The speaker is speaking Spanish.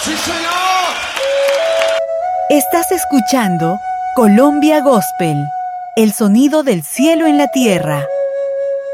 ¡Sí, señor! Estás escuchando Colombia Gospel, el sonido del cielo en la tierra.